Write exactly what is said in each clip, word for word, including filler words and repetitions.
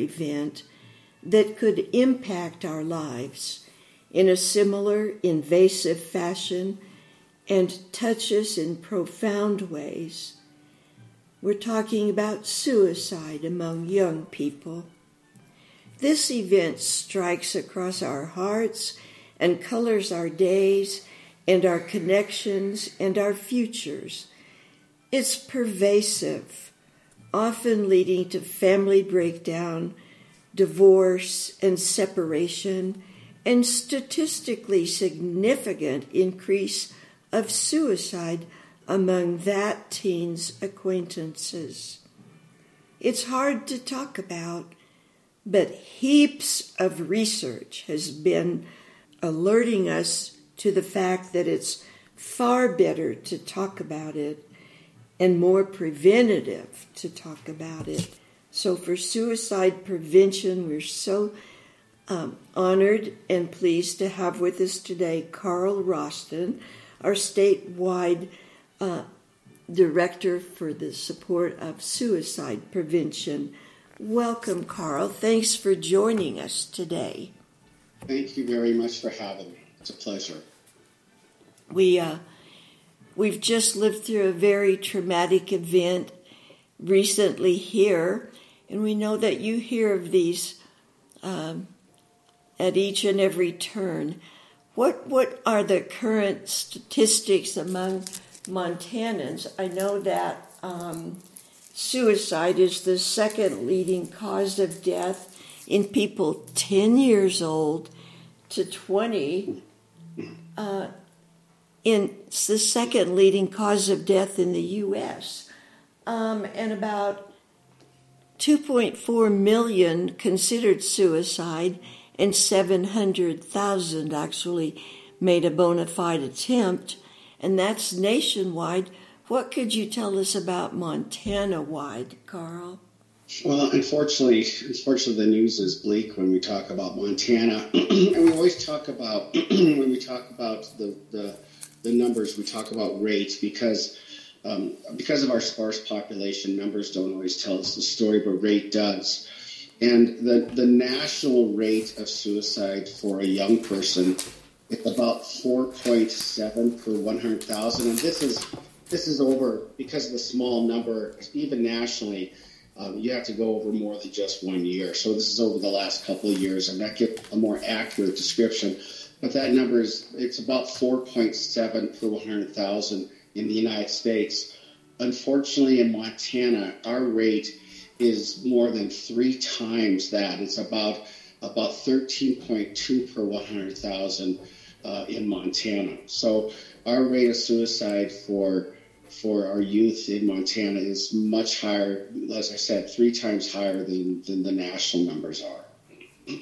event that could impact our lives in a similar invasive fashion and touch us in profound ways. We're talking about suicide among young people. This event strikes across our hearts and colors our days and our connections and our futures. It's pervasive, often leading to family breakdown, divorce, and separation, and statistically significant increase of suicide among that teen's acquaintances. It's hard to talk about, but heaps of research has been alerting us to the fact that it's far better to talk about it and more preventative to talk about it. So for suicide prevention, we're so um, honored and pleased to have with us today Carl Roston, our statewide uh, director for the support of suicide prevention. Welcome, Carl. Thanks for joining us today. Thank you very much for having me. It's a pleasure. We, uh, we've just lived through a very traumatic event recently here, and we know that you hear of these um, at each and every turn. What what are the current statistics among Montanans? I know that um, suicide is the second leading cause of death in people ten years old to twenty. Uh, in, it's the second leading cause of death in the U S Um, and about two point four million considered suicide, and seven hundred thousand actually made a bona fide attempt, and that's nationwide. What could you tell us about Montana-wide, Carl? Well, unfortunately, unfortunately, the news is bleak when we talk about Montana, and we always talk about when we talk about the, the the numbers. We talk about rates because um, because of our sparse population, numbers don't always tell us the story, but rate does. And the the national rate of suicide for a young person is about four point seven per one hundred thousand, and this is this is over because of the small number, even nationally. Um, you have to go over more than just one year. So this is over the last couple of years, and that gives a more accurate description. But that number is, it's about four point seven per one hundred thousand in the United States. Unfortunately, in Montana, our rate is more than three times that. It's about about thirteen point two per one hundred thousand uh, in Montana. So our rate of suicide for for our youth in Montana is much higher, as I said, three times higher than, than the national numbers are.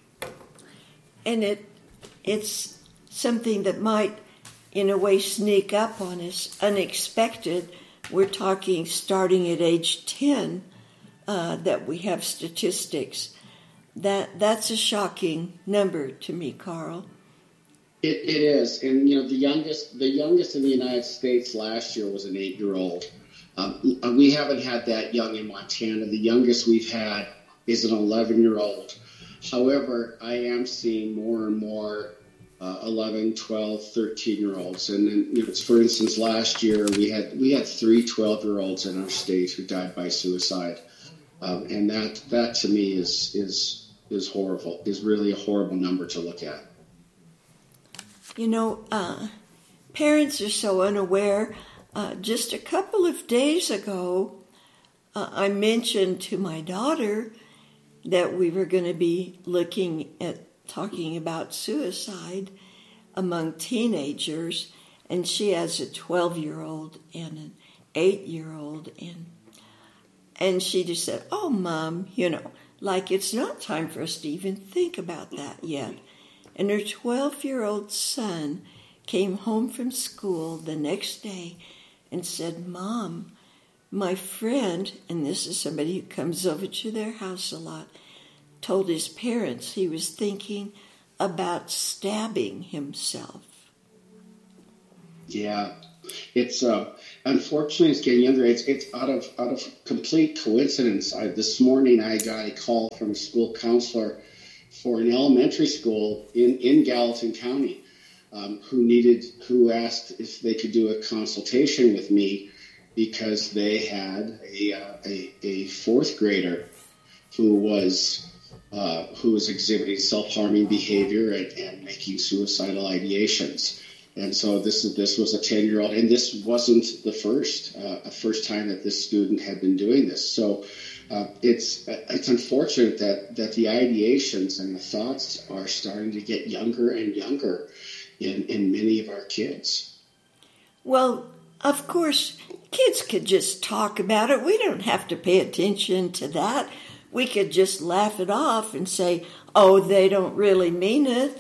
And it it's something that might, in a way, sneak up on us, unexpected. We're talking starting at age ten uh, that we have statistics. That that's a shocking number to me, Carl. It, it is, and you know the youngest, the youngest in the United States last year was an eight-year-old. Um, we haven't had that young in Montana. The youngest we've had is an eleven-year-old. However, I am seeing more and more uh, eleven, twelve, thirteen-year-olds. And then, you know, for instance, last year we had we had three twelve-year-olds in our state who died by suicide, um, and that that to me is is is horrible. Is really a horrible number to look at. You know, uh, parents are so unaware. Uh, just a couple of days ago, uh, I mentioned to my daughter that we were going to be looking at talking about suicide among teenagers, and she has a twelve-year-old and an eight-year-old, and and she just said, "Oh, Mom, you know, like it's not time for us to even think about that yet." And her twelve-year-old son came home from school the next day and said, "Mom, my friend," and this is somebody who comes over to their house a lot, told his parents he was thinking about stabbing himself. Yeah. It's uh, unfortunately it's getting younger. It's it's out of out of complete coincidence. I, this morning I got a call from a school counselor for an elementary school in, in Gallatin County, um, who needed who asked if they could do a consultation with me because they had a uh, a, a fourth grader who was uh, who was exhibiting self-harming behavior and, and making suicidal ideations. And so this is this was a ten-year-old, and this wasn't the first uh, first time that this student had been doing this. So uh, it's it's unfortunate that that the ideations and the thoughts are starting to get younger and younger in in many of our kids. Well, of course, kids could just talk about it. We don't have to pay attention to that. We could just laugh it off and say, "Oh, they don't really mean it."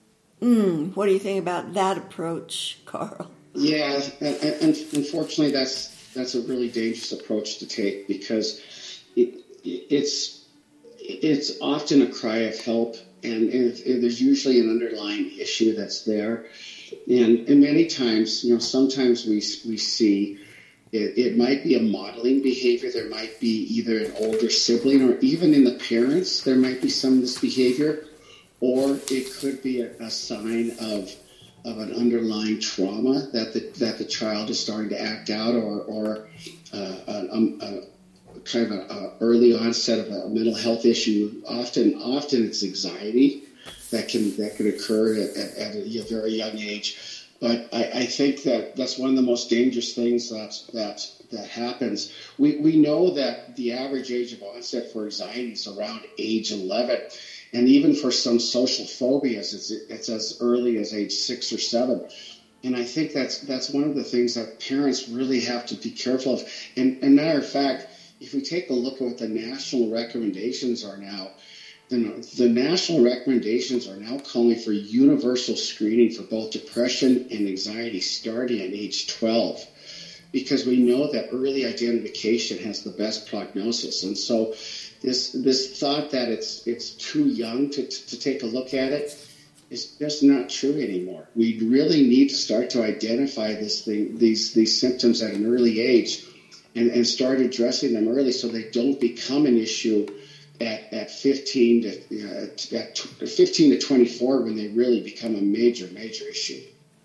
Mm, what do you think about that approach, Carl? Yeah, and, and unfortunately, that's that's a really dangerous approach to take because it, it's it's often a cry of help, and, and, and there's usually an underlying issue that's there, and and many times, you know, sometimes we we see it, it might be a modeling behavior. There might be either an older sibling or even in the parents, there might be some of this behavior. Or it could be a, a sign of of an underlying trauma that the that the child is starting to act out, or or uh, a, a, a kind of an early onset of a mental health issue. Often, often it's anxiety that can that can occur at, at, at a very young age. But I, I think that that's one of the most dangerous things that that that happens. We we know that the average age of onset for anxiety is around age eleven. And even for some social phobias, it's, it's as early as age six or seven. And I think that's that's one of the things that parents really have to be careful of. And, and matter of fact, if we take a look at what the national recommendations are now, then the national recommendations are now calling for universal screening for both depression and anxiety starting at age twelve. Because we know that early identification has the best prognosis. And so this this thought that it's it's too young to, to take a look at it is just not true anymore. We really need to start to identify this thing, these these symptoms at an early age and, and start addressing them early so they don't become an issue at, at fifteen to you know, at, at fifteen to twenty-four when they really become a major, major issue.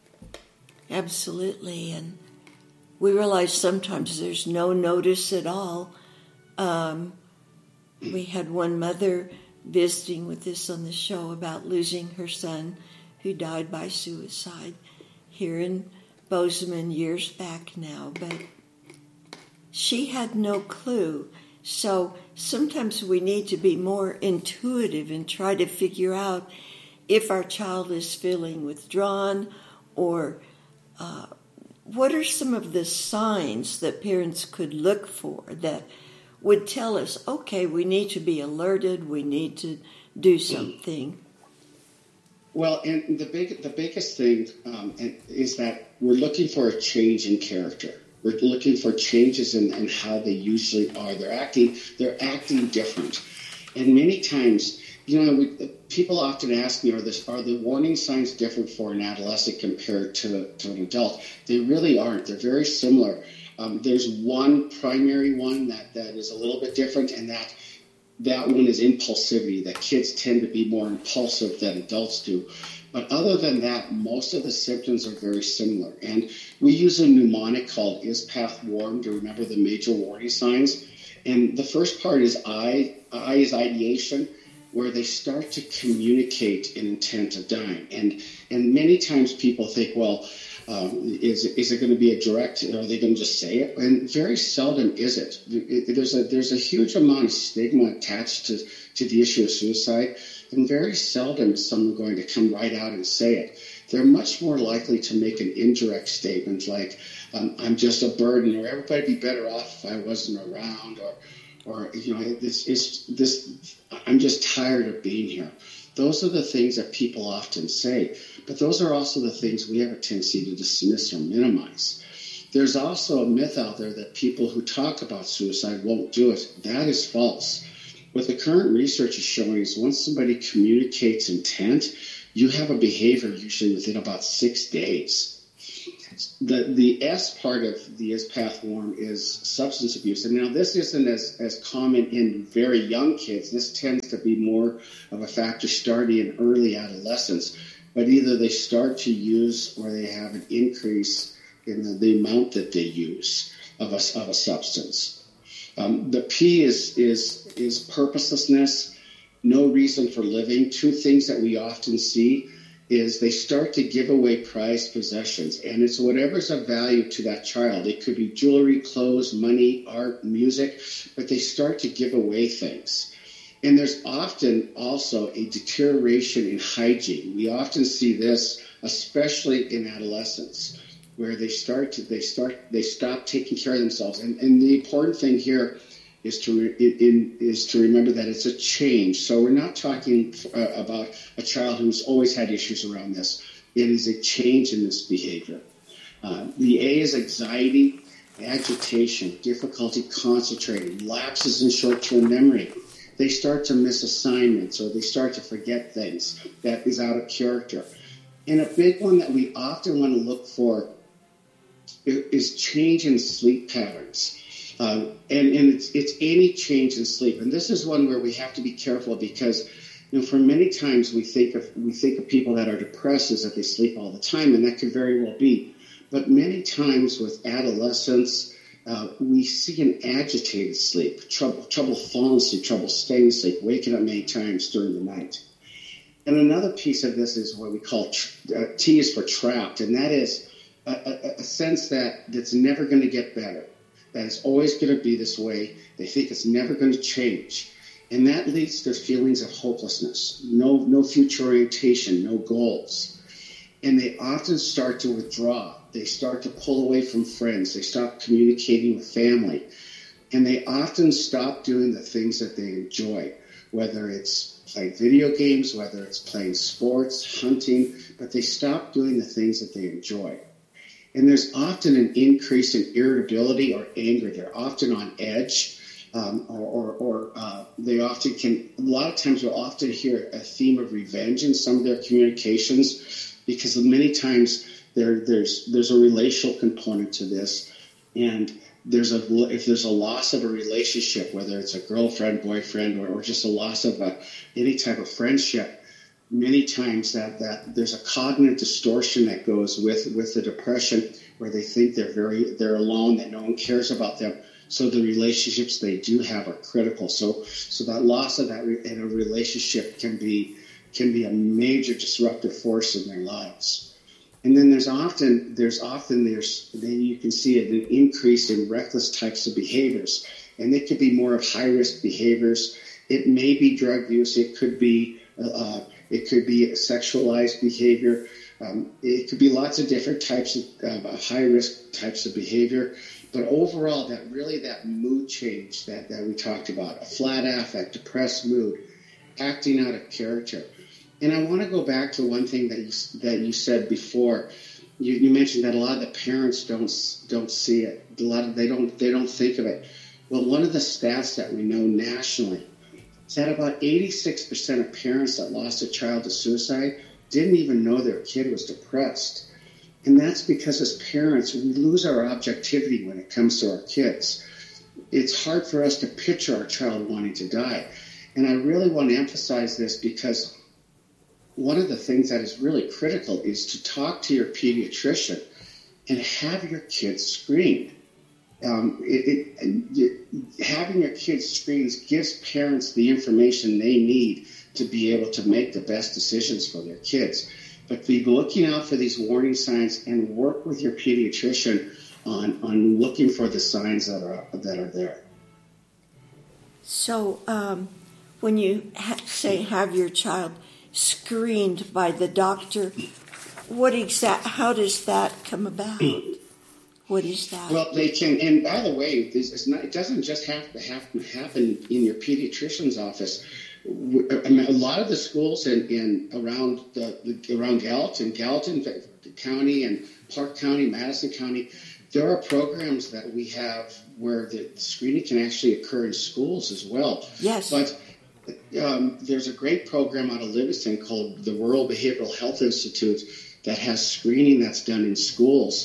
Absolutely. And we realize sometimes there's no notice at all. Um, we had one mother visiting with us on the show about losing her son who died by suicide here in Bozeman years back now, but she had no clue. So sometimes we need to be more intuitive and try to figure out if our child is feeling withdrawn or uh, what are some of the signs that parents could look for that would tell us, okay, we need to be alerted, we need to do something. Well, and the big, the biggest thing um, is that we're looking for a change in character. We're looking for changes in, in how they usually are. They're acting, they're acting different, and many times, you know, we, people often ask me, are the are the warning signs different for an adolescent compared to to an adult? They really aren't. They're very similar. Um, there's one primary one that, that is a little bit different, and that that one is impulsivity, that kids tend to be more impulsive than adults do. But other than that, most of the symptoms are very similar. And we use a mnemonic called ISPATH WARM to remember the major warning signs. And the first part is I, I is ideation, where they start to communicate an intent of dying. And, and many times people think, well, Um, is is it going to be a direct? Are they going to just say it? And very seldom is it. it. There's a there's a huge amount of stigma attached to, to the issue of suicide, and very seldom is someone going to come right out and say it. They're much more likely to make an indirect statement like, um, "I'm just a burden," or "Everybody'd be better off if I wasn't around," or or you know, this is this. "I'm just tired of being here." Those are the things that people often say, but those are also the things we have a tendency to dismiss or minimize. There's also a myth out there that people who talk about suicide won't do it. That is false. What the current research is showing is once somebody communicates intent, you have a behavior usually within about six days. The the S part of the ISPATH-W A R M is substance abuse. And now this isn't as, as common in very young kids. This tends to be more of a factor starting in early adolescence. But either they start to use or they have an increase in the, the amount that they use of a, of a substance. Um, the P is, is, is purposelessness, no reason for living. Two things that we often see is they start to give away prized possessions, and it's whatever's of value to that child. It could be jewelry, clothes, money, art, music, but they start to give away things. And there's often also a deterioration in hygiene. We often see this, especially in adolescence, where they start to they start they stop taking care of themselves. And, and the important thing here is to re, in, is to remember that it's a change. So we're not talking uh, about a child who's always had issues around this. It is a change in this behavior. Uh, the A is anxiety, agitation, difficulty concentrating, lapses in short-term memory. They start to miss assignments or they start to forget things that is out of character. And a big one that we often want to look for is change in sleep patterns. Um, and and it's, it's any change in sleep. And this is one where we have to be careful because, you know, for many times we think of we think of people that are depressed as that they sleep all the time, and that could very well be. But many times with adolescents, uh, we see an agitated sleep, trouble trouble falling asleep, trouble staying asleep, waking up many times during the night. And another piece of this is what we call tr- uh, T is for trapped, and that is a, a, a sense that that's never going to get better. That it's always going to be this way. They think it's never going to change. And that leads to feelings of hopelessness, no, no future orientation, no goals. And they often start to withdraw. They start to pull away from friends. They stop communicating with family. And they often stop doing the things that they enjoy, whether it's playing video games, whether it's playing sports, hunting, but they stop doing the things that they enjoy. And there's often an increase in irritability or anger. They're often on edge, um, or, or, or uh, they often can, a lot of times we'll often hear a theme of revenge in some of their communications because many times there, there's there's a relational component to this. And there's a if there's a loss of a relationship, whether it's a girlfriend, boyfriend, or, or just a loss of a, any type of friendship, many times that, that there's a cognitive distortion that goes with, with the depression where they think they're very they're alone, that no one cares about them. So the relationships they do have are critical. So so that loss of that in a relationship can be can be a major disruptive force in their lives. And then there's often there's often there's then you can see it, an increase in reckless types of behaviors, and it could be more of high risk behaviors. It may be drug use. It could be uh, It could be sexualized behavior. Um, it could be lots of different types of uh, high-risk types of behavior. But overall, that really that mood change that, that we talked about, a flat affect, depressed mood, acting out of character. And I want to go back to one thing that you that you said before. You, you mentioned that a lot of the parents don't don't see it. A lot of they don't they don't think of it. Well, one of the stats that we know nationally is that about eighty-six percent of parents that lost a child to suicide didn't even know their kid was depressed. And that's because as parents, we lose our objectivity when it comes to our kids. It's hard for us to picture our child wanting to die. And I really want to emphasize this because one of the things that is really critical is to talk to your pediatrician and have your kids screened. Um, it, it, it, having your kids screened gives parents the information they need to be able to make the best decisions for their kids. But be looking out for these warning signs and work with your pediatrician on, on looking for the signs that are that are there. So um, when you ha- say have your child screened by the doctor, what exact? How does that come about? What is that? Well, they can, and by the way, this is not, it doesn't just have to happen, happen in your pediatrician's office. I mean, a lot of the schools in, in around the, the around Gallatin, Gallatin County and Park County, Madison County, there are programs that we have where the screening can actually occur in schools as well. Yes. But um, there's a great program out of Livingston called the Rural Behavioral Health Institute that has screening that's done in schools.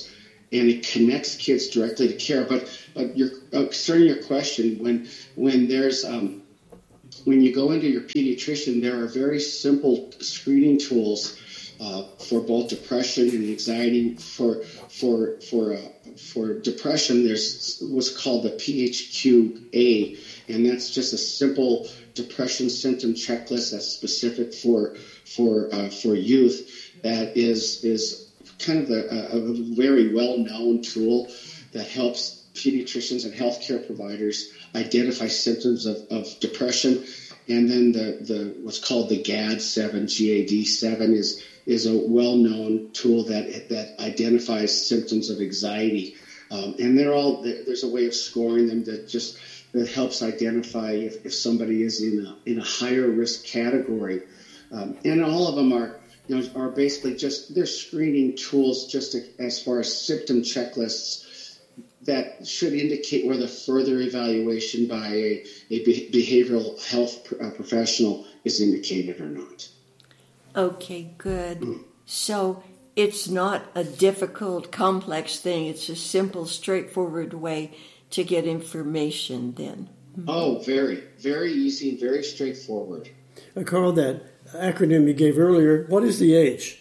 and it connects kids directly to care. But but your uh, concerning your question, when when there's um, when you go into your pediatrician, there are very simple screening tools uh, for both depression and anxiety. For for for uh, for depression, there's what's called the P H Q A, and that's just a simple depression symptom checklist that's specific for for uh, for youth. That is is kind of a, a very well-known tool that helps pediatricians and healthcare providers identify symptoms of, of depression. And then the, the what's called the G A D seven, G A D seven is is a well-known tool that that identifies symptoms of anxiety. Um, and they're all there's a way of scoring them that just that helps identify if, if somebody is in a in a higher risk category. Um, and all of them are you know are basically just they're screening tools just to, as far as symptom checklists that should indicate whether further evaluation by a, a behavioral health professional is indicated or not. Okay, good. Mm. So it's not a difficult, complex thing. It's a simple, straightforward way to get information then. Mm-hmm. Oh, very, very easy, very straightforward. Uh, Carl, that acronym you gave earlier, what is the H?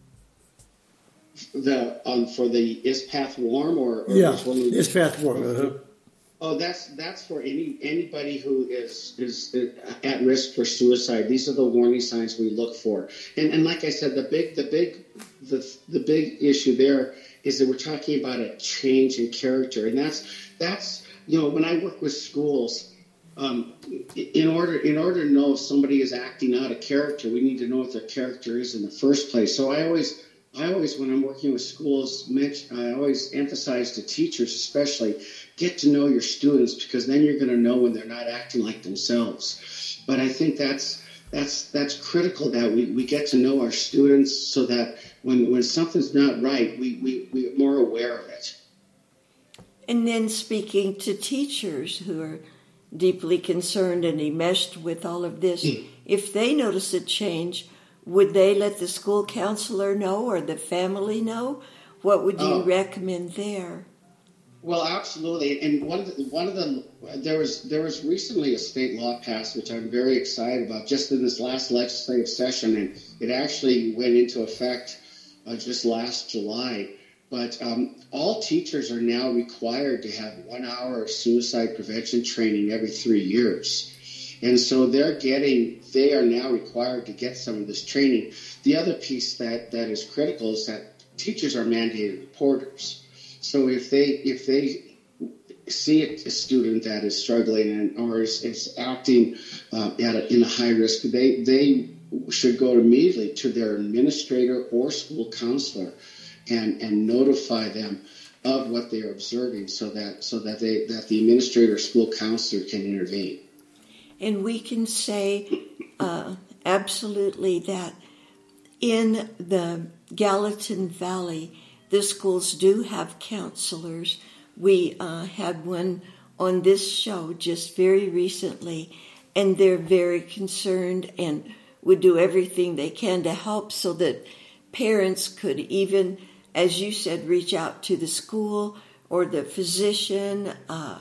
The um, for the Is Path Warm or, or yeah, Is Path Warm. Uh-huh. Oh, that's that's for any anybody who is is at risk for suicide. These are the warning signs we look for. And and like I said, the big the big the the big issue there is that we're talking about a change in character, and that's that's you know when I work with schools. Um, in order in order to know if somebody is acting out of character, we need to know what their character is in the first place. So I always I always, when I'm working with schools, I always emphasize to teachers especially, get to know your students, because then you're going to know when they're not acting like themselves. But I think that's that's that's critical that we, we get to know our students so that when, when something's not right, we, we, we're more aware of it. And then speaking to teachers who are deeply concerned and enmeshed with all of this, mm. if they notice a change, would they let the school counselor know or the family know? What would you oh. recommend there? Well, absolutely. And one of the, one of the there was there was recently a state law passed, which I'm very excited about, just in this last legislative session, and it actually went into effect uh, just last July. But um, all teachers are now required to have one hour of suicide prevention training every three years. And so they're getting, they are now required to get some of this training. The other piece that, that is critical is that teachers are mandated reporters. So if they if they see a student that is struggling and or is, is acting uh, at a, in a high risk, they they should go immediately to their administrator or school counselor and, and notify them of what they are observing, so that so that they that the administrator or school counselor can intervene. And we can say uh, absolutely that in the Gallatin Valley, the schools do have counselors. We uh, had one on this show just very recently, and they're very concerned and would do everything they can to help so that parents could even, as you said, reach out to the school or the physician uh,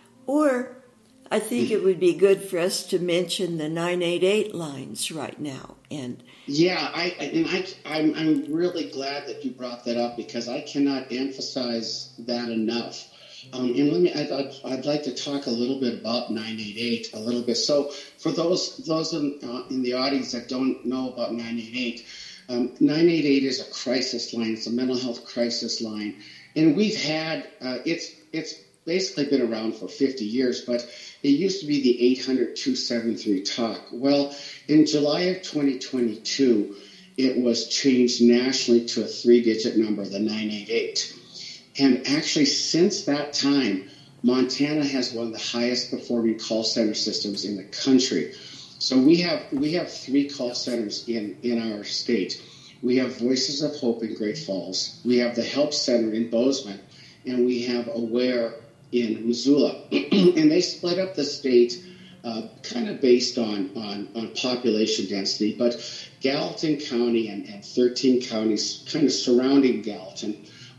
or I think it would be good for us to mention the nine eight eight lines right now. And yeah, I and I I'm I'm really glad that you brought that up, because I cannot emphasize that enough. Um, and let me I'd, I'd, I'd like to talk a little bit about nine eight eight a little bit. So for those those in, uh, in the audience that don't know about nine eight eight, um, nine eight eight is a crisis line. It's a mental health crisis line, and we've had uh, it's it's. basically been around for fifty years, but it used to be the eight hundred, two seven three talk. Well, in July of twenty twenty-two, it was changed nationally to a three-digit number, the nine eight eight. And actually, since that time, Montana has one of the highest performing call center systems in the country. So we have we have three call centers in, in our state. We have Voices of Hope in Great Falls. We have the Help Center in Bozeman, and we have Aware in Missoula. And they split up the state uh, kind of based on, on, on population density, but Gallatin County and, and thirteen counties kind of surrounding Gallatin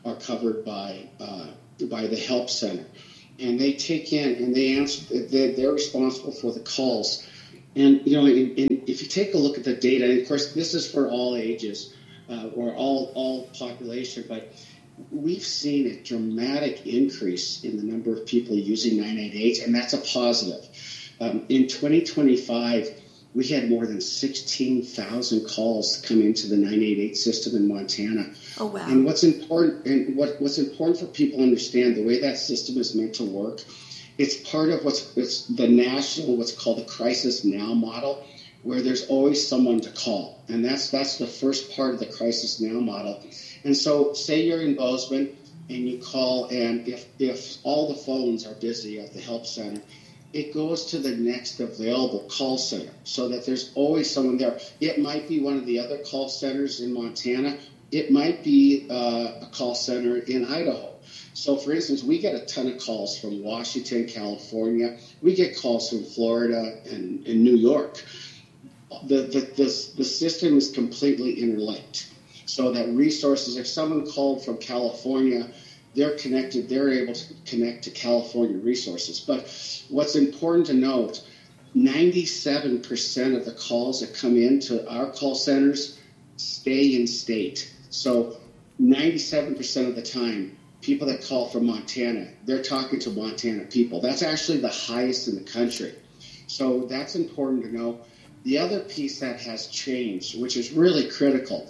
are covered by uh, by the help center, and they take in and they answer. They're, they're responsible for the calls, and you know, in, in, if you take a look at the data, and of course, this is for all ages uh, or all all population, but we've seen a dramatic increase in the number of people using nine eight eight, and that's a positive. Um, in twenty twenty-five, we had more than sixteen thousand calls come into the nine eight eight system in Montana. Oh, wow. And what's important, and what, what's important for people to understand, the way that system is meant to work, it's part of what's it's the national, what's called the Crisis Now model, where there's always someone to call. And that's that's the first part of the Crisis Now model. And so say you're in Bozeman and you call, and if, if all the phones are busy at the help center, it goes to the next available call center so that there's always someone there. It might be one of the other call centers in Montana. It might be uh, a call center in Idaho. So, for instance, we get a ton of calls from Washington, California. We get calls from Florida and, and New York. The, the, the, the system is completely interlinked so that resources, if someone called from California, they're connected, they're able to connect to California resources. But what's important to note, ninety-seven percent of the calls that come into our call centers stay in state. So ninety-seven percent of the time, people that call from Montana, they're talking to Montana people. That's actually the highest in the country. So that's important to know. The other piece that has changed, which is really critical,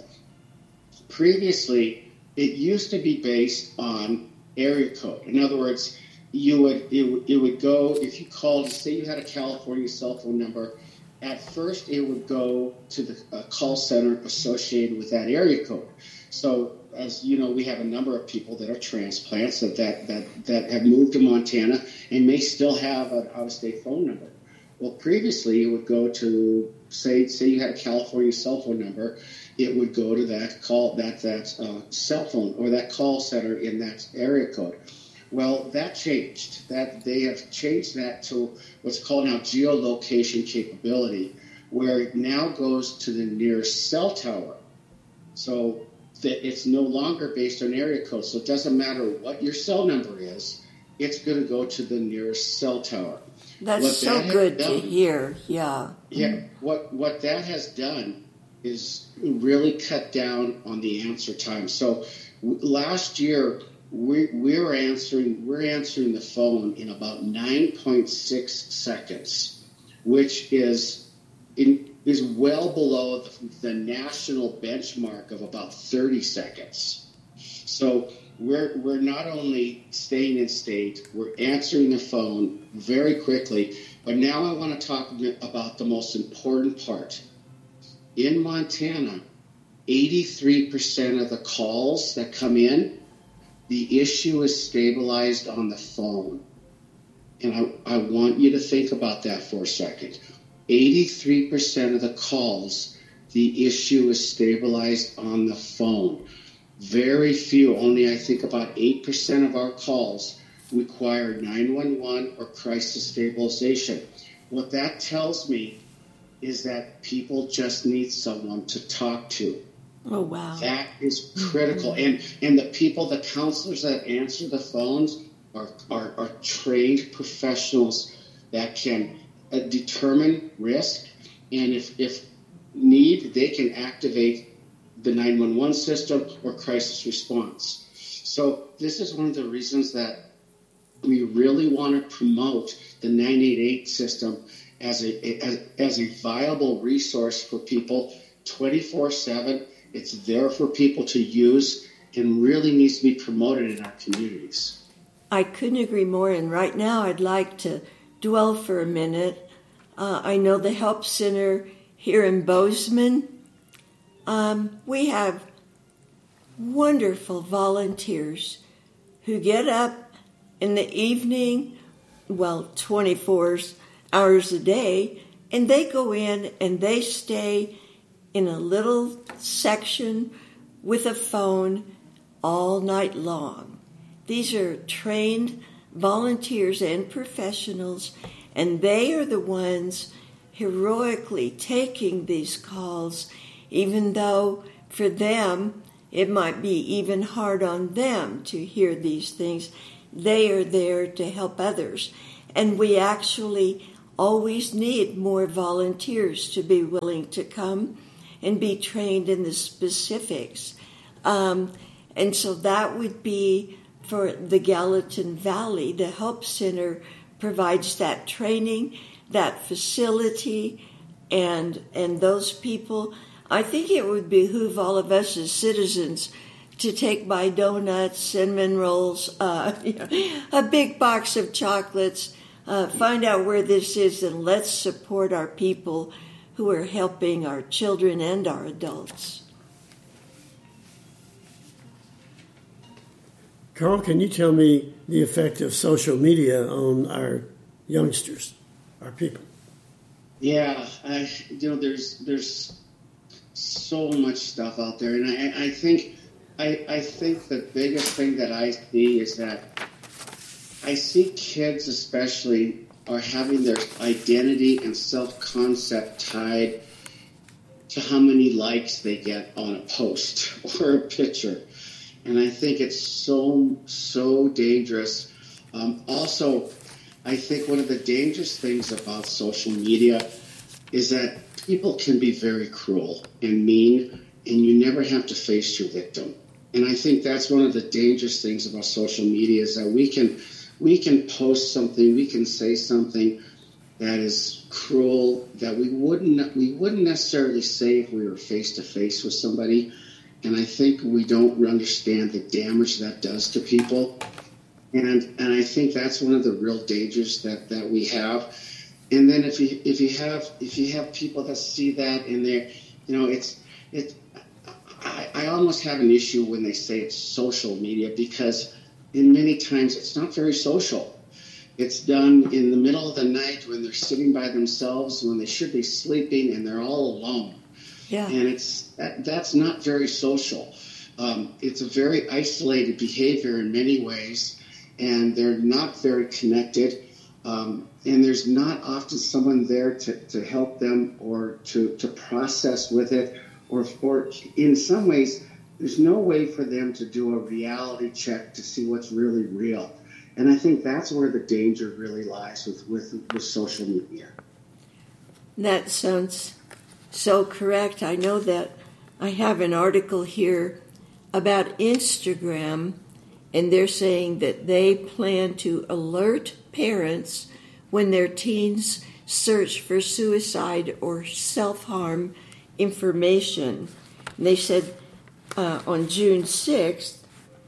previously, it used to be based on area code. In other words, you would it, would it would go, if you called, say you had a California cell phone number, at first it would go to the uh, call center associated with that area code. So, as you know, we have a number of people that are transplants that, that, that, that have moved to Montana and may still have an out-of-state phone number. Well, previously it would go to, say, say you had a California cell phone number, it would go to that call, that that uh, cell phone or that call center in that area code. Well, that changed. That they have changed that to what's called now geolocation capability, where it now goes to the nearest cell tower. So that it's no longer based on area code. So it doesn't matter what your cell number is, it's going to go to the nearest cell tower. That's what so that good done, to hear. Yeah. Yeah. What what that has done is really cut down on the answer time. So w- last year we we're answering we're answering the phone in about nine point six seconds, which is in, is well below the, the national benchmark of about thirty seconds. So we're we're not only staying in state, we're answering the phone very quickly. But now I want to talk about the most important part. In Montana, eighty-three percent of the calls that come in, the issue is stabilized on the phone. And I, I want you to think about that for a second. eighty-three percent of the calls, the issue is stabilized on the phone. Very few, only I think about eight percent of our calls require nine one one or crisis stabilization. What that tells me is that people just need someone to talk to. Oh, wow. That is critical. Mm-hmm. And and the people, the counselors that answer the phones are, are, are trained professionals that can uh, determine risk. And if, if need, they can activate the nine one one system or crisis response. So this is one of the reasons that we really want to promote the nine eight eight system as a as, as a viable resource for people twenty-four seven. It's there for people to use and really needs to be promoted in our communities. I couldn't agree more. And right now I'd like to dwell for a minute. Uh, I know the Help Center here in Bozeman, um, we have wonderful volunteers who get up in the evening, well, twenty-four hours a day, and they go in and they stay in a little section with a phone all night long. These are trained volunteers and professionals, and they are the ones heroically taking these calls, even though for them it might be even hard on them to hear these things. They are there to help others. And we actually always need more volunteers to be willing to come and be trained in the specifics. Um, and so that would be for the Gallatin Valley. The Help Center provides that training, that facility, and and those people. I think it would behoove all of us as citizens to take by donuts, cinnamon rolls, uh, you know, a big box of chocolates, uh, find out where this is, and let's support our people who are helping our children and our adults. Carl, can you tell me the effect of social media on our youngsters, our people? Yeah, I, you know, there's there's so much stuff out there, and I, I think I, I think the biggest thing that I see is that I see kids especially are having their identity and self-concept tied to how many likes they get on a post or a picture. And I think it's so, so dangerous. Um, also, I think one of the dangerous things about social media is that people can be very cruel and mean, and you never have to face your victim. And I think that's one of the dangerous things about social media is that we can we can post something, we can say something that is cruel that we wouldn't we wouldn't necessarily say if we were face to face with somebody. And I think we don't understand the damage that does to people. And and I think that's one of the real dangers that, that we have. And then if you if you have if you have people that see that in there, you know, it's it I, I almost have an issue when they say it's social media, because in many times it's not very social. It's done in the middle of the night when they're sitting by themselves, when they should be sleeping, and they're all alone. Yeah. And it's that, that's not very social. Um, it's a very isolated behavior in many ways, and they're not very connected. Um, and there's not often someone there to, to help them or to, to process with it. Or, or in some ways, there's no way for them to do a reality check to see what's really real. And I think that's where the danger really lies with, with, with social media. That sounds so correct. I know that I have an article here about Instagram, and they're saying that they plan to alert parents when their teens search for suicide or self-harm information. And they said uh, on June sixth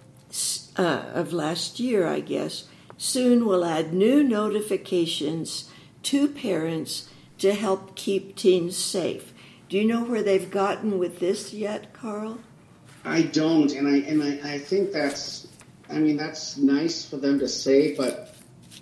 uh, of last year, I guess, soon we'll add new notifications to parents to help keep teens safe. Do you know where they've gotten with this yet, Carl? I don't, and I and I, I think that's, I mean, that's nice for them to say, but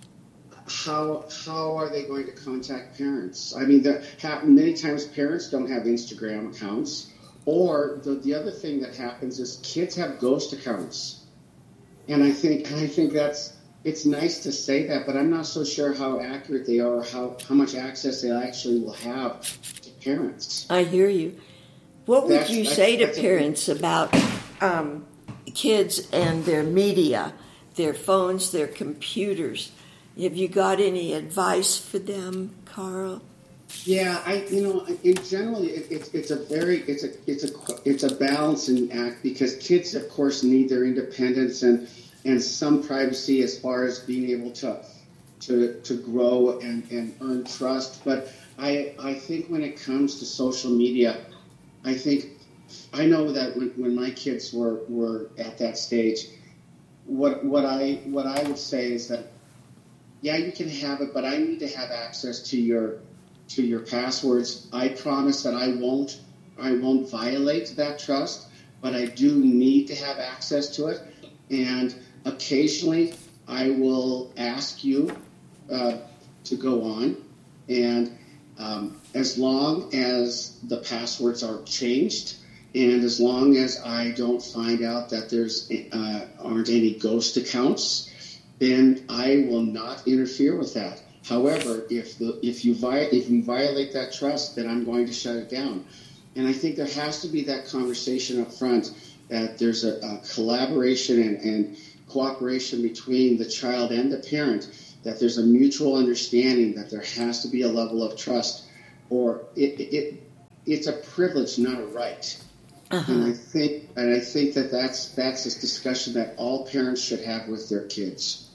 how how are they going to contact parents? I mean, that happen many times. Parents don't have Instagram accounts, or the the other thing that happens is kids have ghost accounts, and I think I think that's it's nice to say that, but I'm not so sure how accurate they are, or how how much access they actually will have to parents. I hear you. What would That's- you that's- say to that's a- parents about um, kids and their media, their phones, their computers? Have you got any advice for them, Carl? Yeah, I you know in general it, it's it's a very it's a it's a it's a balancing act, because kids of course need their independence and and some privacy as far as being able to to to grow and, and earn trust. But I I think when it comes to social media, I think I know that when, when my kids were, were at that stage, what what I what I would say is that yeah, you can have it, but I need to have access to your to your passwords. I promise that I won't I won't violate that trust, but I do need to have access to it. And occasionally, I will ask you uh, to go on, and um, as long as the passwords are changed, and as long as I don't find out that there's uh, aren't any ghost accounts, then I will not interfere with that. However, if the if you vi- if you violate that trust, then I'm going to shut it down. And I think there has to be that conversation up front. that there's a, a collaboration and, and cooperation between the child and the parent, that there's a mutual understanding that there has to be a level of trust, or it, it it's a privilege, not a right. Uh-huh. And I think and I think that that's that's a discussion that all parents should have with their kids.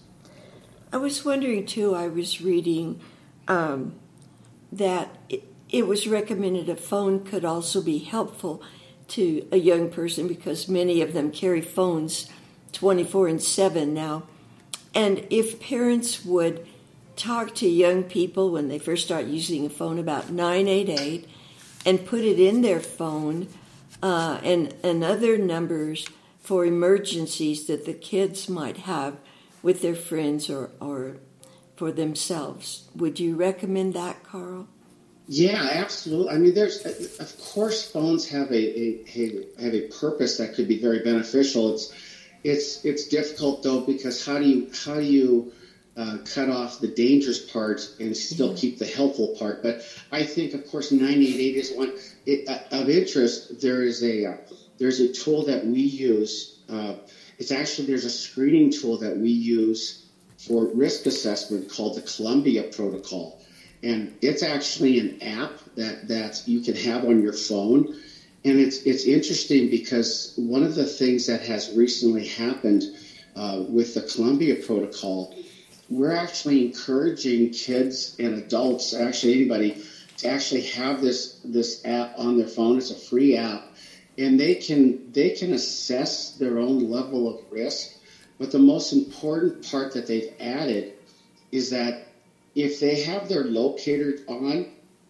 I was wondering too. I was reading um, that it, it was recommended a phone could also be helpful to a young person because many of them carry phones twenty-four and seven now. And if parents would talk to young people when they first start using a phone about nine eight eight and put it in their phone uh, and, and other numbers for emergencies that the kids might have with their friends or, or for themselves. Would you recommend that, Carl? Yeah, absolutely. I mean, there's, of course, phones have a, a have a purpose that could be very beneficial. It's it's it's difficult though, because how do you how do you uh, cut off the dangerous part and still mm-hmm. keep the helpful part? But I think, of course, nine eight eight is one it, uh, of interest. There is a uh, there's a tool that we use. Uh, it's actually there's a screening tool that we use for risk assessment called the Columbia Protocol. And it's actually an app that, that you can have on your phone. And it's it's interesting because one of the things that has recently happened uh, with the Columbia Protocol, we're actually encouraging kids and adults, actually anybody, to actually have this this app on their phone. It's a free app. And they can they can assess their own level of risk. But the most important part that they've added is that if they have their locator on,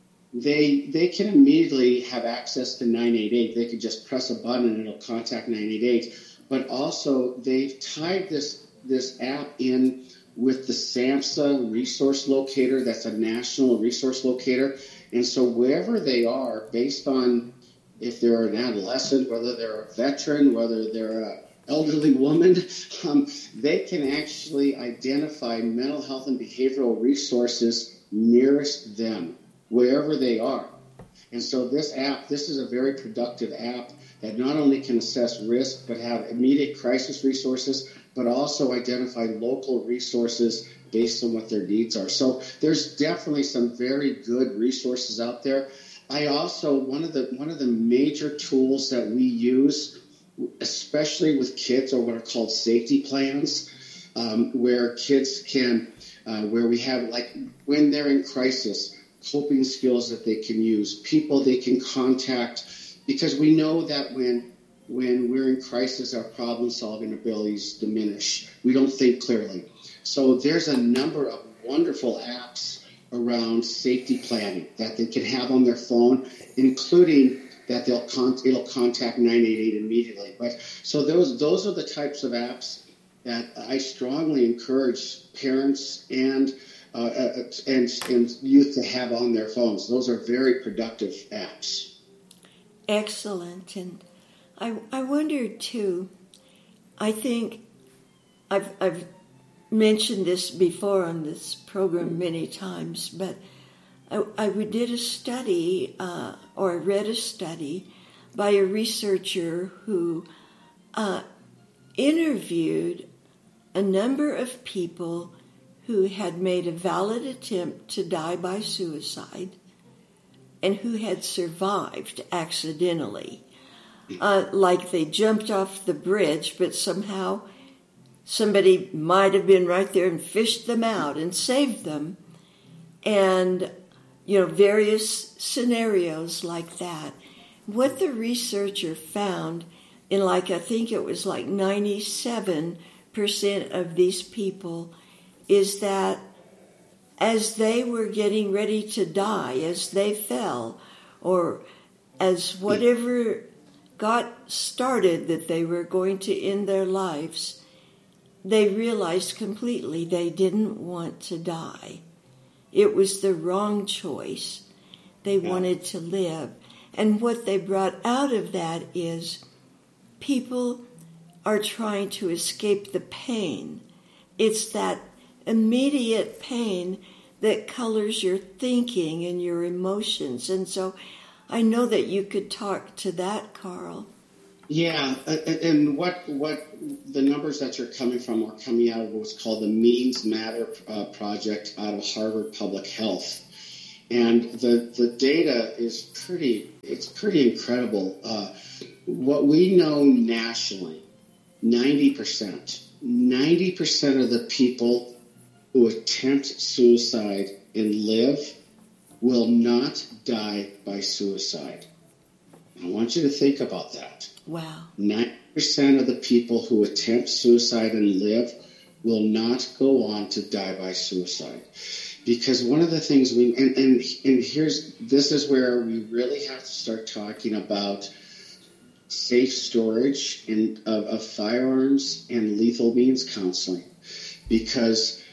they they can immediately have access to nine eight eight. They could just press a button and it'll contact nine eight eight. But also they've tied this this app in with the SAMHSA resource locator. That's a national resource locator. And so wherever they are, based on if they're an adolescent, whether they're a veteran, whether they're a elderly woman, um, they can actually identify mental health and behavioral resources nearest them, wherever they are. And so this app, this is a very productive app that not only can assess risk, but have immediate crisis resources, but also identify local resources based on what their needs are. So there's definitely some very good resources out there. I also, one of the one of the major tools that we use, especially with kids, are what are called safety plans, um, where kids can, uh, where we have, like, when they're in crisis, coping skills that they can use, people they can contact, because we know that when when we're in crisis, our problem-solving abilities diminish. We don't think clearly. So there's a number of wonderful apps around safety planning that they can have on their phone, including that they'll con- it'll contact nine eight eight immediately. But so those those are the types of apps that I strongly encourage parents and uh, and and youth to have on their phones. Those are very productive apps. Excellent. And I I wonder too, I think I've I've mentioned this before on this program many times, but I, I did a study, uh, or I read a study by a researcher who uh, interviewed a number of people who had made a valid attempt to die by suicide and who had survived accidentally. Uh, like they jumped off the bridge, but somehow somebody might have been right there and fished them out and saved them. And you know, various scenarios like that. What the researcher found in, like, I think it was like ninety-seven percent of these people is that as they were getting ready to die, as they fell, or as whatever got started that they were going to end their lives, they realized completely they didn't want to die. It was the wrong choice. They yeah. wanted to live. And what they brought out of that is people are trying to escape the pain. It's that immediate pain that colors your thinking and your emotions. And so I know that you could talk to that, Carl. Yeah, and what what the numbers that you're coming from are coming out of what's called the Means Matter uh, project out of Harvard Public Health, and the the data is pretty it's pretty incredible. Uh, what we know nationally, ninety percent, ninety percent of the people who attempt suicide and live will not die by suicide. I want you to think about that. Wow. ninety percent of the people who attempt suicide and live will not go on to die by suicide. Because one of the things we, and, and, and here's, this is where we really have to start talking about safe storage in, of, of firearms and lethal means counseling. Because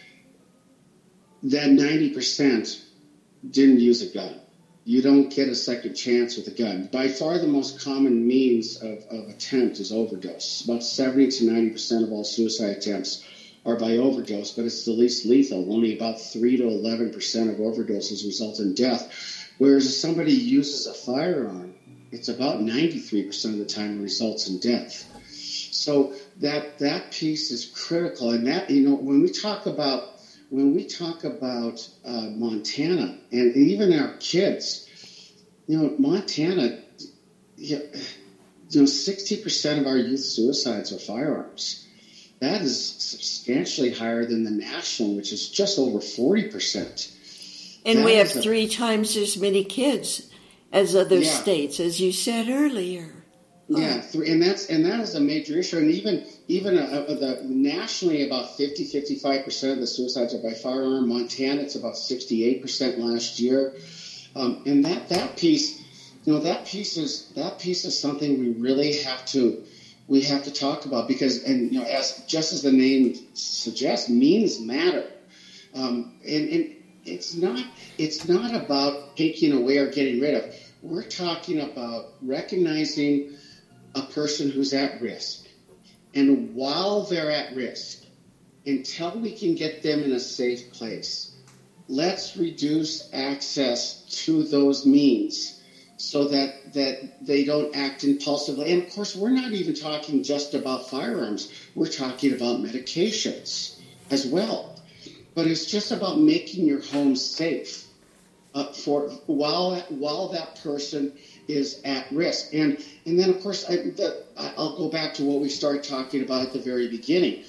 that ninety percent didn't use a gun. You don't get a second chance with a gun. By far the most common means of, of attempt is overdose. About seventy to ninety percent of all suicide attempts are by overdose, but it's the least lethal. Only about three to eleven percent of overdoses result in death. Whereas if somebody uses a firearm, it's about ninety-three percent of the time it results in death. So that that piece is critical. And that, you know, when we talk about When we talk about uh, Montana and even our kids, you know, Montana, you know, sixty percent of our youth suicides are firearms. That is substantially higher than the national, which is just over forty percent. And that we have a, three times as many kids as other yeah. states, as you said earlier. Yeah, and that's and that is a major issue. And even even uh, the nationally, about fifty, fifty-five percent of the suicides are by firearm. Montana, it's about sixty-eight percent last year. Um, and that, that piece, you know, that piece is that piece is something we really have to we have to talk about because, and you know, as just as the name suggests, means matter. Um, and, and it's not it's not about taking away or getting rid of. We're talking about recognizing a person who's at risk. And while they're at risk, until we can get them in a safe place, let's reduce access to those means so that, that they don't act impulsively. And, of course, we're not even talking just about firearms. We're talking about medications as well. But it's just about making your home safe uh, for while while that person is at risk. And and then, of course, I, the, I'll go back to what we started talking about at the very beginning.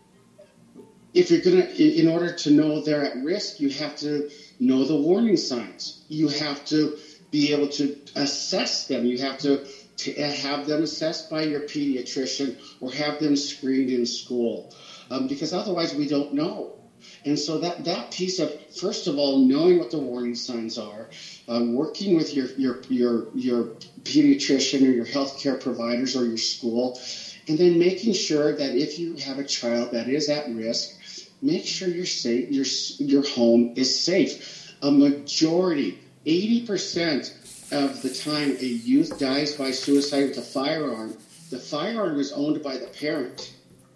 If you're going to, in order to know they're at risk, you have to know the warning signs. You have to be able to assess them. You have to, to have them assessed by your pediatrician or have them screened in school, um, because otherwise we don't know. And so that, that piece of, first of all, knowing what the warning signs are, uh, working with your, your your your pediatrician or your healthcare providers or your school, and then making sure that if you have a child that is at risk, make sure you're safe, your your home is safe. A majority, eighty percent of the time a youth dies by suicide with a firearm, the firearm is owned by the parent.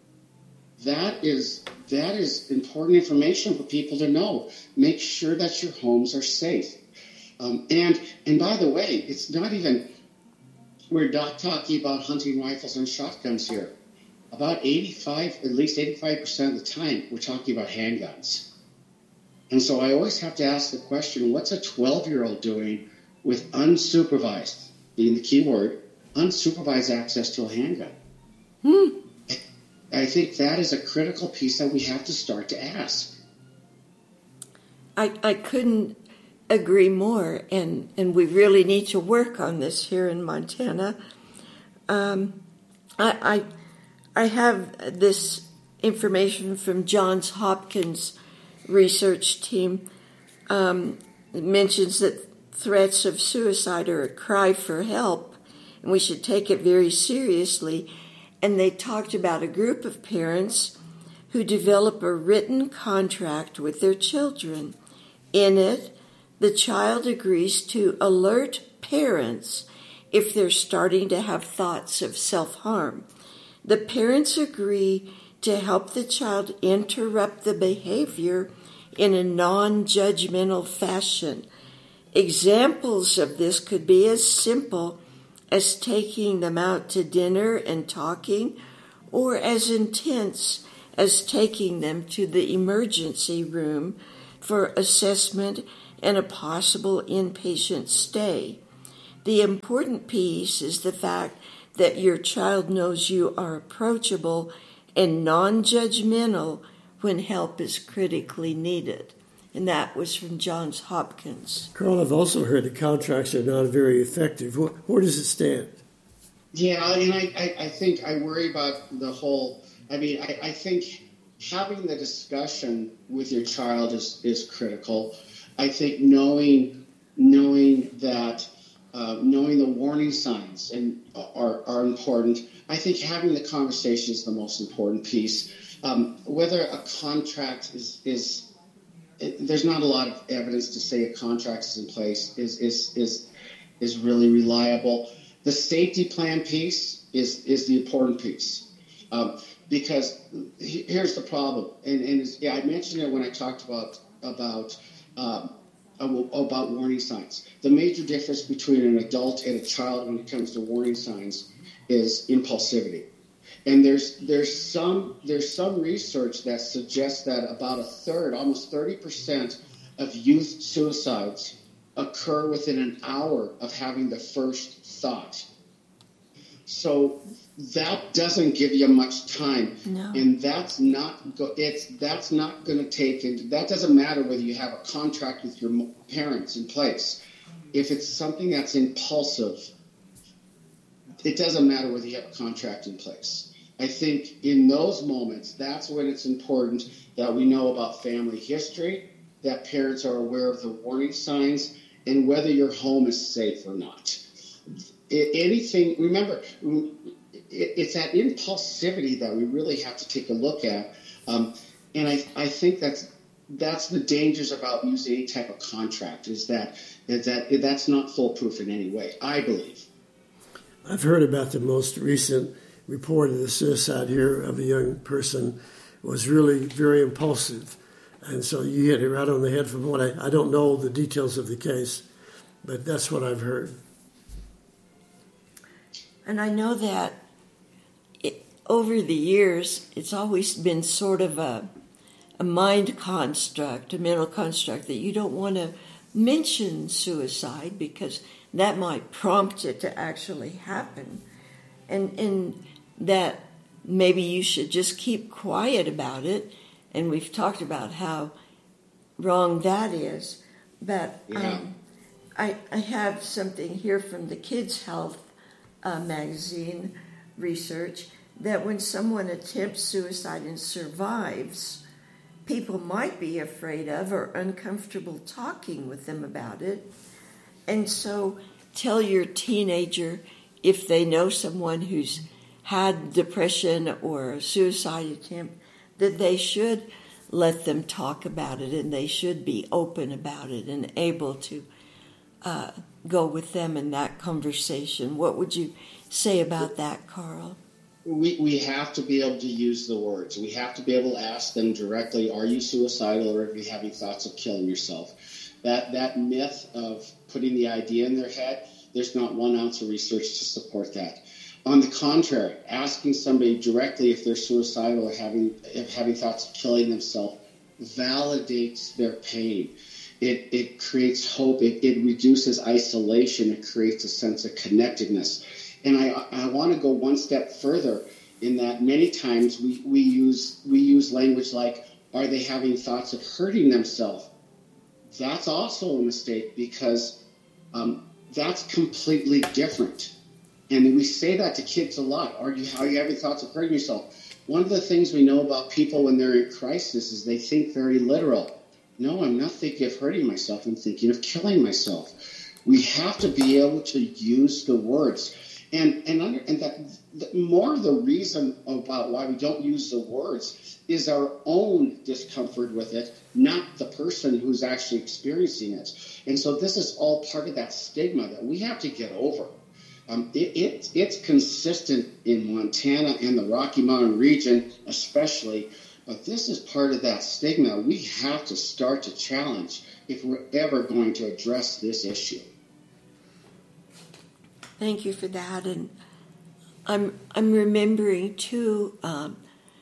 That is that is important information for people to know. Make sure that your homes are safe. Um, and and by the way, it's not even, we're not talking about hunting rifles and shotguns here. About eighty-five, at least eighty-five percent of the time, we're talking about handguns. And so I always have to ask the question, what's a twelve-year-old doing with unsupervised, being the key word, unsupervised access to a handgun? Hmm. I think that is a critical piece that we have to start to ask. I, I couldn't agree more, and, and we really need to work on this here in Montana. Um, I, I I have this information from Johns Hopkins research team. Um, it mentions that threats of suicide are a cry for help, and we should take it very seriously. And they talked about a group of parents who develop a written contract with their children. In it, the child agrees to alert parents if they're starting to have thoughts of self-harm. The parents agree to help the child interrupt the behavior in a non-judgmental fashion. Examples of this could be as simple as taking them out to dinner and talking, or as intense as taking them to the emergency room for assessment and a possible inpatient stay. The important piece is the fact that your child knows you are approachable and non-judgmental when help is critically needed. And that was from Johns Hopkins. Carl, I've also heard that contracts are not very effective. Where, where does it stand? Yeah, and I, I, I think I worry about the whole, I mean, I, I think having the discussion with your child is, is critical. I think knowing knowing that, uh, knowing the warning signs and are, are important. I think having the conversation is the most important piece. Um, whether a contract is, is it, there's not a lot of evidence to say a contract is in place is is is is really reliable. The safety plan piece is is the important piece, um, because he, here's the problem, and and yeah, I mentioned it when I talked about about um, about warning signs. The major difference between an adult and a child when it comes to warning signs is impulsivity. And there's there's some there's some research that suggests that about a third, almost thirty percent of youth suicides occur within an hour of having the first thought. So that doesn't give you much time, no. and that's not go, it's that's not going to take into that doesn't matter whether you have a contract with your parents in place. If it's something that's impulsive, it doesn't matter whether you have a contract in place. I think in those moments, that's when it's important that we know about family history, that parents are aware of the warning signs, and whether your home is safe or not. It, anything, remember, it, it's that impulsivity that we really have to take a look at. Um, and I, I think that's that's the dangers about using any type of contract, is that, is that that's not foolproof in any way, I believe. I've heard about the most recent report of the suicide here of a young person. Was really very impulsive. And so you hit it right on the head from what I, I don't know the details of the case, but that's what I've heard. And I know that it, over the years, it's always been sort of a, a mind construct, a mental construct, that you don't want to mention suicide because that might prompt it to actually happen. And, and that maybe you should just keep quiet about it. And we've talked about how wrong that is. But yeah. um, I, I have something here from the Kids Health uh, magazine research that when someone attempts suicide and survives, people might be afraid of or uncomfortable talking with them about it. And so tell your teenager, if they know someone who's had depression or a suicide attempt, that they should let them talk about it and they should be open about it and able to uh, go with them in that conversation. What would you say about that, Carl? We we have to be able to use the words. We have to be able to ask them directly, are you suicidal or are you having thoughts of killing yourself? That, that myth of putting the idea in their head, there's not one ounce of research to support that. On the contrary, asking somebody directly if they're suicidal or having if having thoughts of killing themselves validates their pain. It it creates hope. It, it reduces isolation. It creates a sense of connectedness. And I I want to go one step further in that many times we, we use we use language like, are they having thoughts of hurting themselves? That's also a mistake because um, that's completely different. And we say that to kids a lot. Are you, are you having thoughts of hurting yourself? One of the things we know about people when they're in crisis is they think very literal. No, I'm not thinking of hurting myself. I'm thinking of killing myself. We have to be able to use the words. And and, under, and that the, more of the reason about why we don't use the words is our own discomfort with it, not the person who's actually experiencing it. And so this is all part of that stigma that we have to get over. Um, it, it, it's consistent in Montana and the Rocky Mountain region especially, but this is part of that stigma we have to start to challenge if we're ever going to address this issue. Thank you for that. And I'm I'm remembering too. Um,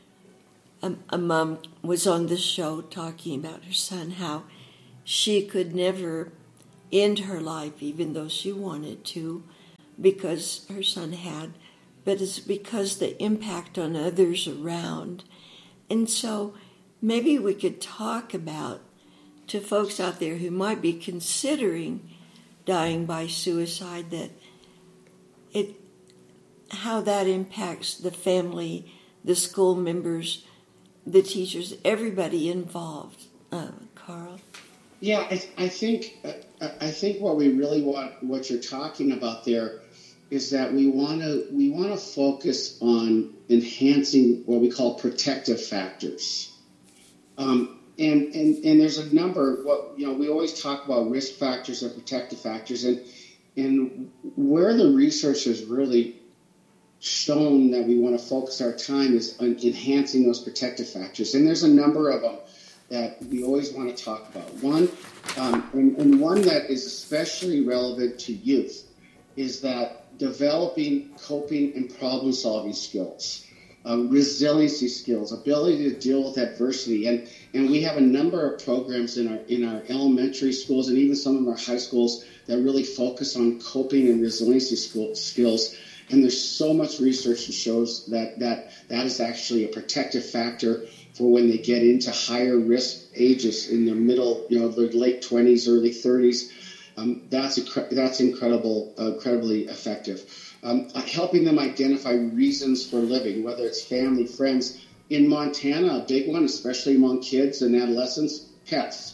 a, a mom was on the show talking about her son, how she could never end her life, even though she wanted to, because her son had. But it's because the impact on others around. And so maybe we could talk about to folks out there who might be considering dying by suicide, that it how that impacts the family, the school members, the teachers, everybody involved. Uh, Carl? Yeah, I, I think uh, I think what we really want, what you're talking about there, is that we want to we want to focus on enhancing what we call protective factors. Um, And, and and there's a number. What you know, we always talk about risk factors and protective factors, and and where the research has really shown that we want to focus our time is on enhancing those protective factors. And there's a number of them that we always want to talk about. One, um, and, and one that is especially relevant to youth, is that developing coping and problem-solving skills. Um, resiliency skills, ability to deal with adversity, and and we have a number of programs in our in our elementary schools and even some of our high schools that really focus on coping and resiliency school, skills. And there's so much research that shows that that that is actually a protective factor for when they get into higher risk ages in their middle, you know, their late twenties, early thirties. Um, that's that's incredible, uh, incredibly effective. Um, helping them identify reasons for living, whether it's family, friends. In Montana, a big one, especially among kids and adolescents, pets,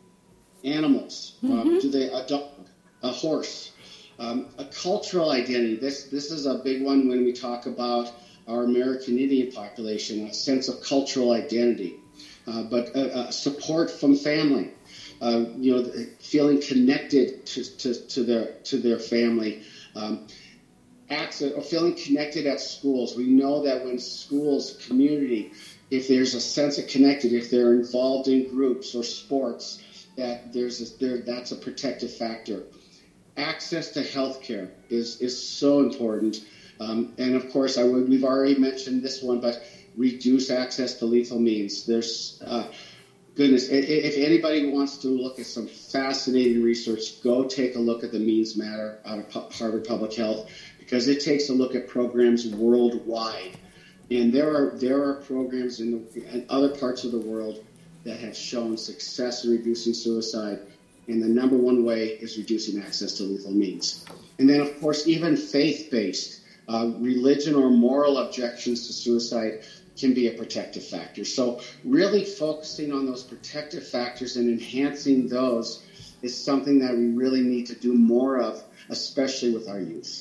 animals. Mm-hmm. Um, do they a dog, a horse, um, a cultural identity? This this is a big one when we talk about our American Indian population, a sense of cultural identity, uh, but uh, uh, support from family. Uh, you know, feeling connected to, to, to their to their family. Um, Access or feeling connected at schools. We know that when schools, community, if there's a sense of connected, if they're involved in groups or sports, that there's a, there that's a protective factor. Access to healthcare is is so important, um, and of course, I would, we've already mentioned this one, but reduce access to lethal means. There's uh, goodness, if anybody wants to look at some fascinating research, go take a look at the Means Matter out of Harvard Public Health, because it takes a look at programs worldwide. And there are there are programs in, the, in other parts of the world that have shown success in reducing suicide. And the number one way is reducing access to lethal means. And then, of course, even faith-based, uh, religion or moral objections to suicide can be a protective factor. So really focusing on those protective factors and enhancing those is something that we really need to do more of, especially with our youth.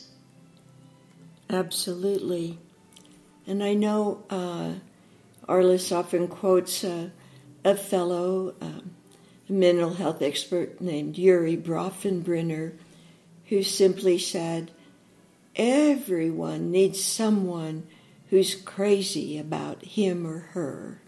Absolutely. And I know uh, Arliss often quotes uh, a fellow um, mental health expert named Yuri Bronfenbrenner, who simply said, everyone needs someone who's crazy about him or her.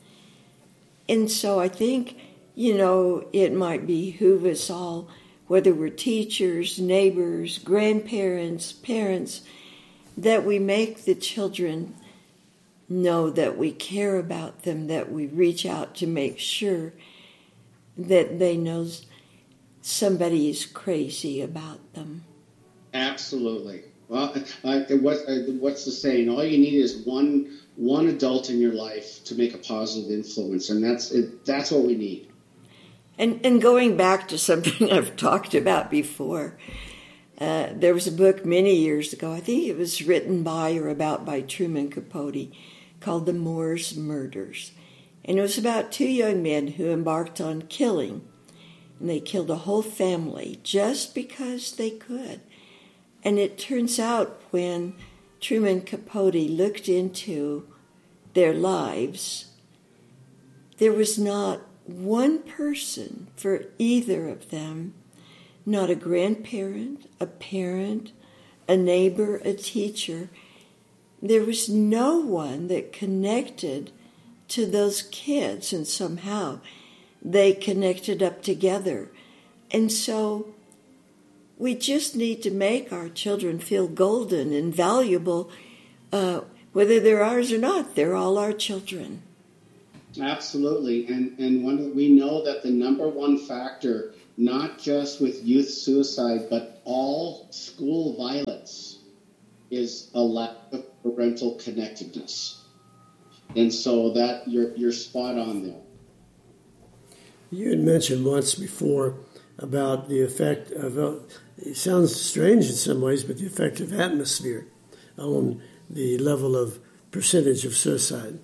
And so I think, you know, it might behoove us all, whether we're teachers, neighbors, grandparents, parents, that we make the children know that we care about them, that we reach out to make sure that they know somebody is crazy about them. Absolutely. Well, uh, what, uh, what's the saying? All you need is one one adult in your life to make a positive influence, and that's it, that's what we need. And and going back to something I've talked about before, uh, there was a book many years ago, I think it was written by or about by Truman Capote, called The Moors Murders. And it was about two young men who embarked on killing. And they killed a whole family just because they could. And it turns out when Truman Capote looked into their lives, there was not one person for either of them, not a grandparent, a parent, a neighbor, a teacher. There was no one that connected to those kids, and somehow they connected up together. And so we just need to make our children feel golden and valuable, uh, whether they're ours or not. They're all our children. Absolutely. And, and one, we know that the number one factor, not just with youth suicide, but all school violence, is a lack of parental connectedness. And so that you're, you're spot on there. You had mentioned once before about the effect of, uh, it sounds strange in some ways, but the effect of atmosphere on the level of percentage of suicide.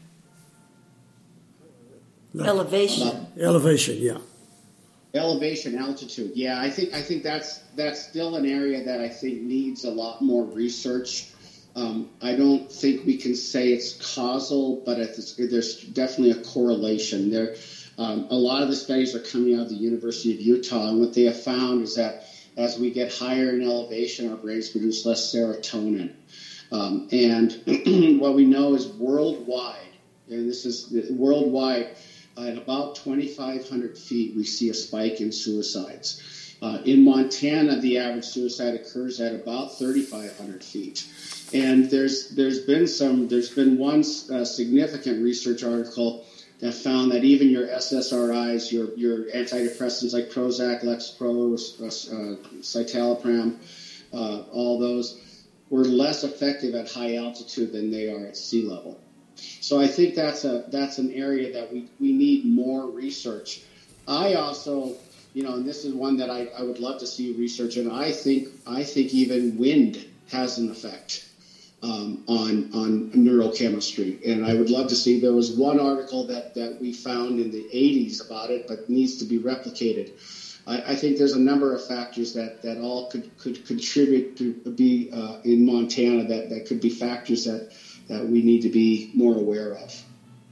Like, elevation. Elevation, yeah. Elevation, altitude. Yeah, I think I think that's that's still an area that I think needs a lot more research. Um, I don't think we can say it's causal, but it's, there's definitely a correlation there. Um, a lot of the studies are coming out of the University of Utah, and what they have found is that as we get higher in elevation, our brains produce less serotonin. Um, and what we know is worldwide, and this is worldwide, uh, at about twenty-five hundred feet, we see a spike in suicides. Uh, in Montana, the average suicide occurs at about thirty-five hundred feet. And there's there's been some there's been one uh, significant research article that found that even your S S R Is, your your antidepressants like Prozac, Lexapro, uh, citalopram, uh, all those were less effective at high altitude than they are at sea level. So I think that's a that's an area that we, we need more research. I also, you know, and this is one that I, I would love to see research, and I think I think even wind has an effect um, on on neurochemistry. And I would love to see, there was one article that, that we found in the eighties about it, but needs to be replicated. I, I think there's a number of factors that, that all could, could contribute to be uh, in Montana that, that could be factors that, that we need to be more aware of.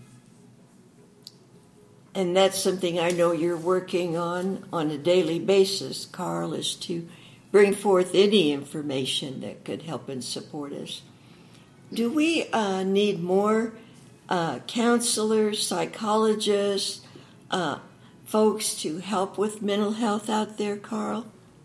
And that's something I know you're working on on a daily basis, Carl, is to bring forth any information that could help and support us. Do we uh, need more uh, counselors, psychologists, uh, folks to help with mental health out there, Carl?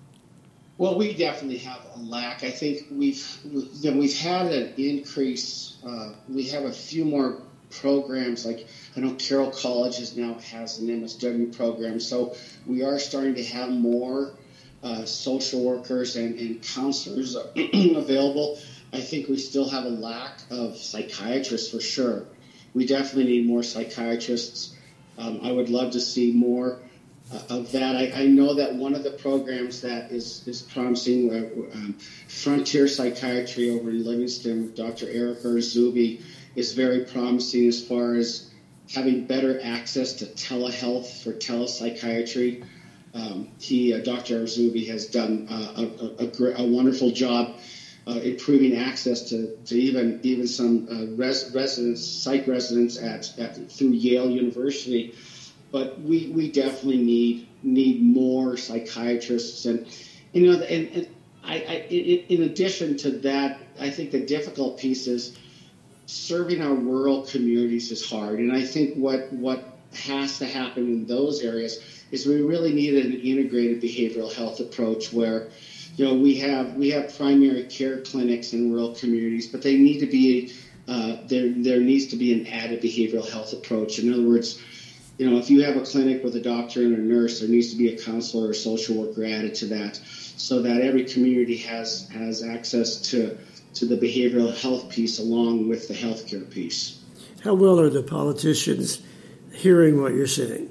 Well, we definitely have a lack. I think we've we've had an increase. Uh, we have a few more programs. Like I know Carroll College is now has an M S W program, so we are starting to have more uh, social workers and, and counselors available. I think we still have a lack of psychiatrists for sure. We definitely need more psychiatrists. Um, I would love to see more uh, of that. I, I know that one of the programs that is, is promising, uh, um, Frontier Psychiatry over in Livingston, Doctor Eric Arzubi, is very promising as far as having better access to telehealth for telepsychiatry. Um, he, uh, Doctor Arzubi, has done uh, a, a, a wonderful job Uh, improving access to, to even even some uh, res, residents, psych residents at, at through Yale University, but we, we definitely need need more psychiatrists, and you know, and, and I, I in, in addition to that, I think the difficult piece is serving our rural communities is hard, and I think what what has to happen in those areas is we really need an integrated behavioral health approach where, you know, we have we have primary care clinics in rural communities, but they need to be uh, there. There needs to be an added behavioral health approach. In other words, you know, if you have a clinic with a doctor and a nurse, there needs to be a counselor or social worker added to that, so that every community has has access to to the behavioral health piece along with the healthcare piece. How well are the politicians hearing what you're saying?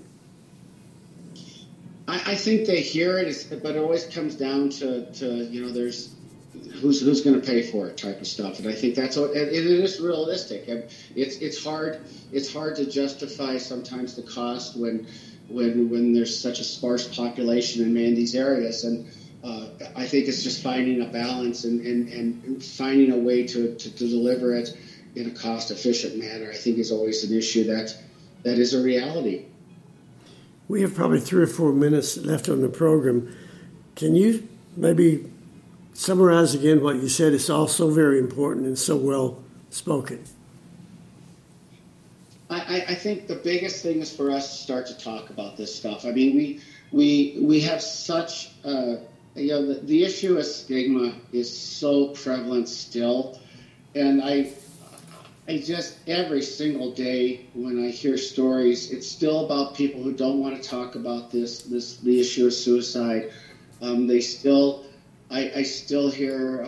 I think they hear it, but it always comes down to, to you know, there's who's who's going to pay for it type of stuff, and I think that's what it, it is realistic. And it's it's hard it's hard to justify sometimes the cost when when when there's such a sparse population in many of these areas, and uh, I think it's just finding a balance and, and, and finding a way to, to, to deliver it in a cost efficient manner. I think is always an issue that that is a reality. We have probably three or four minutes left on the program. Can you maybe summarize again what you said? It's all so very important and so well spoken. I, I think the biggest thing is for us to start to talk about this stuff. I mean, we we we have such uh, you know, the, the issue of stigma is so prevalent still, and I, I just every single day when I hear stories, it's still about people who don't want to talk about this, this the issue of suicide. Um, they still, I, I still hear